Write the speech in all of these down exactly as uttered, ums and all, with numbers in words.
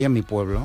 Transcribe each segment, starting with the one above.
en mi pueblo,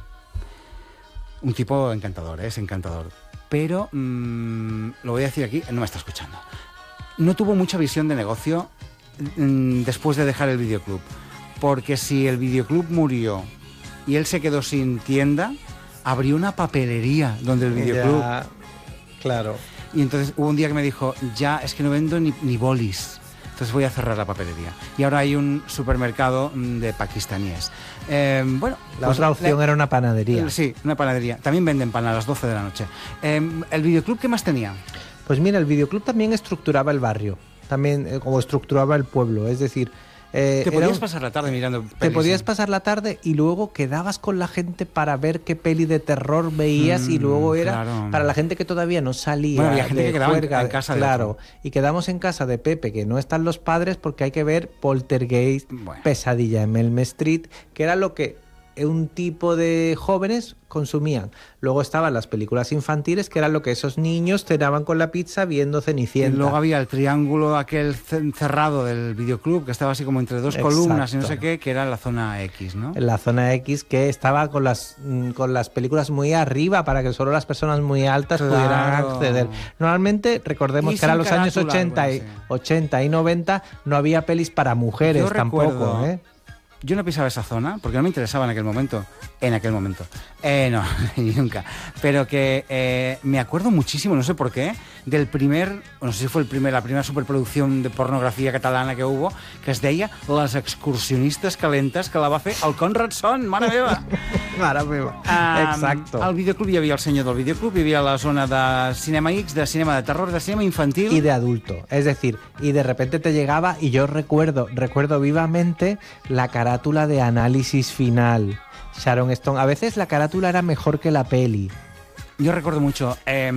un tipo encantador, ¿eh? Es encantador. Pero, mmm, lo voy a decir aquí, no me está escuchando. No tuvo mucha visión de negocio mmm, después de dejar el videoclub. Porque si el videoclub murió y él se quedó sin tienda, abrió una papelería donde el videoclub... Ya, claro. Y entonces hubo un día que me dijo, ya, es que no vendo ni, ni bolis. Entonces voy a cerrar la papelería. Y ahora hay un supermercado de pakistaníes. Eh, bueno, la pues, otra opción la, era una panadería. Sí, una panadería. También venden pan a las doce de la noche. Eh, ¿El videoclub qué más tenía? Pues mira, el videoclub también estructuraba el barrio, también eh, como estructuraba el pueblo. Es decir, eh, te podías un, pasar la tarde mirando pelis. Te podías pasar la tarde y luego quedabas con la gente para ver qué peli de terror veías mm, y luego era claro. para la gente que todavía no salía. Bueno, había gente de que quedaba juerga, en casa. Claro, de y quedamos en casa de Pepe, que no están los padres porque hay que ver Poltergeist, bueno. Pesadilla en Elm Street, que era lo que un tipo de jóvenes consumían. Luego estaban las películas infantiles, que eran lo que esos niños cenaban con la pizza viendo Cenicienta. Y luego había el triángulo aquel cerrado del videoclub, que estaba así como entre dos Exacto. columnas y no sé qué, que era la zona X, ¿no? En la zona X, que estaba con las, con las películas muy arriba para que solo las personas muy altas claro. pudieran acceder. Normalmente, recordemos y que eran los años ochenta y, ochenta y noventa, no había pelis para mujeres Yo tampoco, recuerdo, ¿eh? Yo no pisaba esa zona porque no me interesaba en aquel momento. En aquel momento. Eh, no, ni nunca. Pero que eh, me acuerdo muchísimo, no sé por qué, del primer, no sé si fue el primer, la primera superproducción de pornografía catalana que hubo, que es deia Les excursionistes calentes, que la va fer el Conrad Son, mare meva. Mare meva. Um, Exacto. Al videoclub hi havia el senyor del videoclub, hi havia la zona de cinema X, de cinema de terror, de cinema infantil. Y de adulto. Es decir, y de repente te llegaba, y yo recuerdo, recuerdo vivamente la carátula de Análisis Final. Sharon Stone. A veces la carátula era mejor que la peli. Yo recuerdo mucho eh,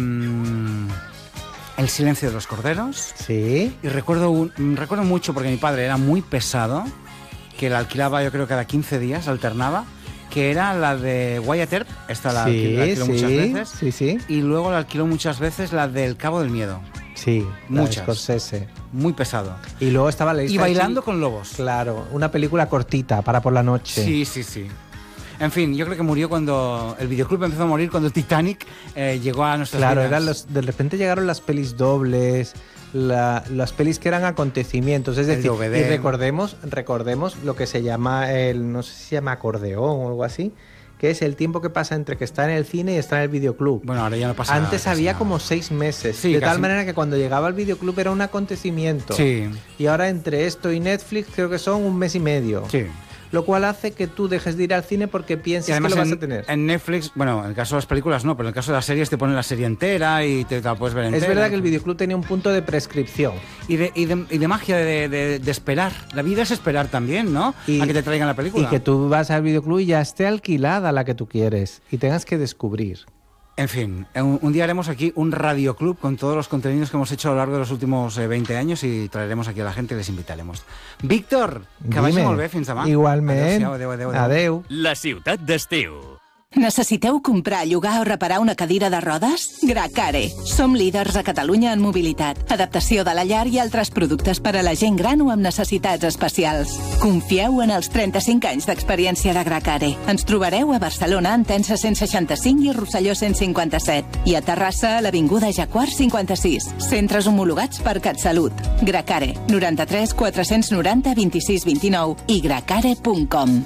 El silencio de los corderos. Sí. Y recuerdo, un, recuerdo mucho, porque mi padre era muy pesado, que la alquilaba yo creo cada quince días, alternaba, que era la de Wyatt Earp. Esta la, sí, la alquiló sí, muchas veces. Sí, sí. Y luego la alquiló muchas veces la del Cabo del Miedo. Sí, muchas. Scorsese. Muy pesado. Y luego estaba la Y Bailando con Lobos. Claro, una película cortita para por la noche. Sí, sí, sí. En fin, yo creo que murió cuando el videoclub empezó a morir, cuando Titanic eh, llegó a nuestras claro, vidas. Eran los, de repente llegaron las pelis dobles, la, las pelis que eran acontecimientos. Es decir, y recordemos, recordemos lo que se llama el, no sé si se llama acordeón o algo así, que es el tiempo que pasa entre que está en el cine y está en el videoclub. Bueno, ahora ya no pasa nada. Antes había nada. como seis meses. Sí, de casi... tal manera que cuando llegaba al videoclub era un acontecimiento. Sí. Y ahora entre esto y Netflix creo que son un mes y medio. Sí. Lo cual hace que tú dejes de ir al cine porque piensas que lo vas en, a tener. En Netflix, bueno, en el caso de las películas no, pero en el caso de las series te ponen la serie entera y te, te la puedes ver entera. Es verdad que el videoclub tenía un punto de prescripción. Y de, y de, y de magia de, de, de esperar. La vida es esperar también, ¿no? Y, a que te traigan la película. Y que tú vas al videoclub y ya esté alquilada la que tú quieres y tengas que descubrir. En fin, un, un día haremos aquí un radioclub con todos los contenidos que hemos hecho a lo largo de los últimos eh, veinte años y traeremos aquí a la gente y les invitaremos. Víctor, que vagi molt bé, fins demà. Igualment. Adéu, adéu, adéu, adéu. Adéu. La ciutat d'estiu. Necessiteu comprar, llogar o reparar una cadira de rodes? Gracare. Som líders a Catalunya en mobilitat, adaptació de la llar i altres productes per a la gent gran o amb necessitats especials. Confieu en els trenta-cinc anys d'experiència de Gracare. Ens trobareu a Barcelona, en Tensa cent seixanta-cinc i Rosselló cent cinquanta-set. I a Terrassa, a l'Avinguda Jacquard cinquanta-sis. Centres homologats per CatSalut. Gracare. noranta-tres quatre-cents noranta vint-i-sis vint-i-nou i gracare punt com.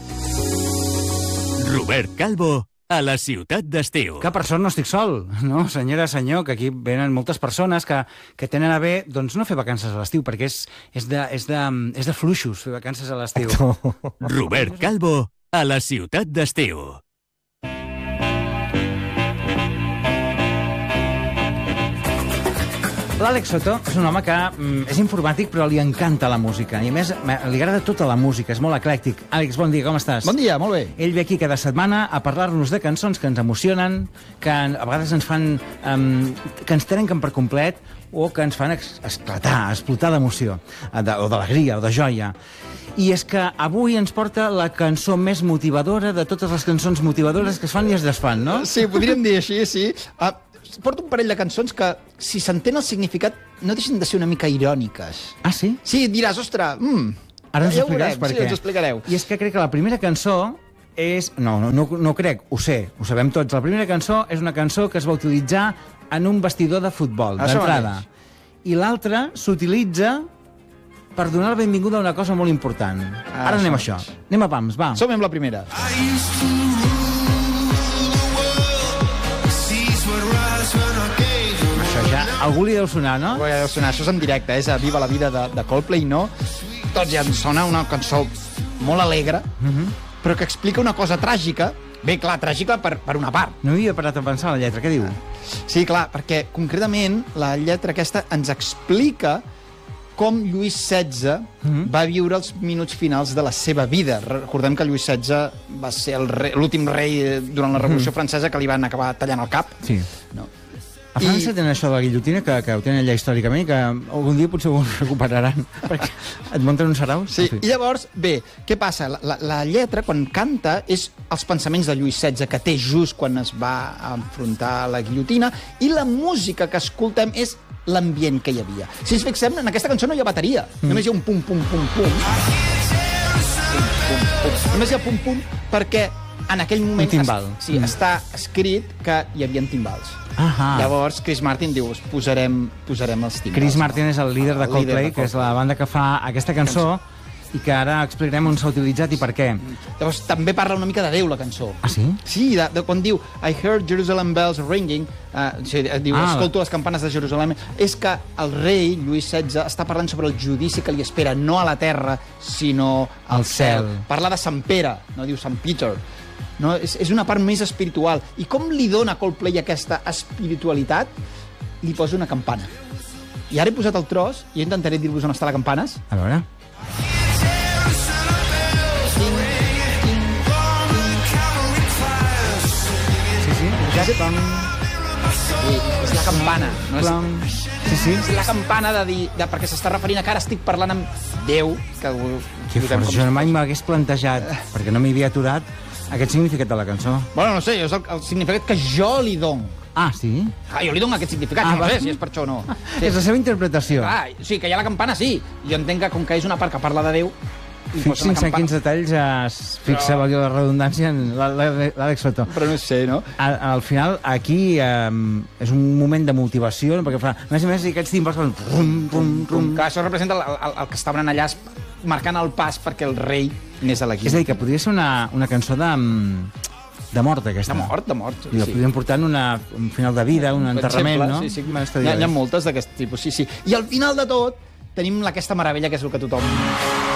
Robert Calvo a la ciutat d'estiu. Que per sort no estic sol, no, senyora, senyor, que aquí venen moltes persones que, que tenen a bé, doncs no fer vacances a l'estiu, perquè és, és, de, és, de, és de fluixos fer vacances a l'estiu. Robert Calvo a la ciutat d'estiu. L'Àlex Soto és un home que mm, és informàtic però li encanta la música i a més li agrada tota la música, és molt eclèctic. Àlex, bon dia, com estàs? Bon dia, molt bé. Ell ve aquí cada setmana a parlar-nos de cançons que ens emocionen, que a vegades ens fan um, que ens trenquen per complet o que ens fan esclatar, explotar d'emoció, o d'alegria, o de joia. I és que avui ens porta la cançó més motivadora de totes les cançons motivadores que es fan i es desfan, no? Sí, podríem dir així, sí. Uh, porto un parell de cançons que, si s'entén el significat, no deixen de ser una mica iròniques. Ah, sí? Sí, diràs, ostres, mm, ara ens ja explicaràs per sí, què. Ens explicareu. I és que crec que la primera cançó és... No, no, no, no crec, ho sé, ho sabem tots. La primera cançó és una cançó que es va utilitzar en un vestidor de futbol, d'entrada. I l'altra s'utilitza per donar la benvinguda a una cosa molt important. Ah, Ara anem a això. Anem a pams, va. Som amb la primera. Això ja algú li deu sonar, no? Algú li deu sonar. Això és en directe, és a Viva la vida de, de Coldplay, no? Tot ja ens sona una cançó molt alegre, uh-huh. però que explica una cosa tràgica. Bé, clar, tràgica per, per una part. No havia parat a pensar la lletra, què diu? Sí, clar, perquè concretament la lletra aquesta ens explica com Lluís setze mm-hmm. va viure els minuts finals de la seva vida. Recordem que Lluís setze va ser l'últim rei durant la Revolució mm-hmm. Francesa que li van acabar tallant el cap. Sí. No. A França I... tenen això de la guillotina, que, que ho tenen allà històricament, que algun dia potser ho recuperaran, perquè et munten uns saraus. Sí, i llavors, bé, què passa? La, la, la lletra, quan canta, és els pensaments de Lluís setze, que té just quan es va enfrontar a la guillotina, i la música que escoltem és l'ambient que hi havia. Si ens fixem, en aquesta cançó no hi ha bateria, mm. només hi ha un pum, pum, pum, pum. Pum, pum, pum. Només hi ha pum, pum, perquè en aquell moment un timbal. Es, sí, mm. està escrit que hi havia timbals. Ahà. Llavors Chris Martin diu, posarem, posarem els timbals. Chris Martin és el líder de Coldplay, líder de Coldplay, que és la banda que fa aquesta cançó, i que ara explicarem on s'ha utilitzat i per què. Llavors també parla una mica de Déu, la cançó. Ah, sí? Sí, de, de, quan diu I heard Jerusalem bells ringing, uh, sí, diu, ah, escolto les campanes de Jerusalem, és que el rei, Lluís setze, està parlant sobre el judici que li espera, no a la terra, sinó al, al cel. cel. Parla de Sant Pere, no diu Sant Peter. No? És, és una part més espiritual. I com li dona Coldplay aquesta espiritualitat? Li posa una campana. I ara he posat el tros, i intentaré dir-vos on està la campanes. A veure... Sí, és la campana. No és... Sí, sí. És la campana de dir... De, perquè s'està referint a que ara estic parlant amb Déu. Que, que fort, jo mai m'hagués plantejat, perquè no m'hi havia aturat, aquest significat de la cançó. Bueno, no sé, és el, el significat que jo li dono. Ah, sí? Ah, jo li dono aquest significat, ah, no sé si és per això o no. Sí. És la seva interpretació. Ah, sí, que hi ha la campana, sí. Jo entenc que com que és una part que parla de Déu... Fixin-se en quins detalls es fixa però... la redundància en l'Àlex Soto. Però no sé, no? Al, al final, aquí eh, és un moment de motivació, perquè fa... A més a més, aquests timbals fan... Rum, rum, rum. Clar, això representa el, el, el que estaven allà marcant el pas perquè el rei anés a la guia. És a dir, que podria ser una, una cançó de... de mort, aquesta. De mort, de mort. I la sí. podríem portar en una, un final de vida, un enterrament, exemple, no? Sí, sí. Hi ha, hi ha moltes d'aquest tipus, sí, sí. I al final de tot tenim aquesta meravella que és el que tothom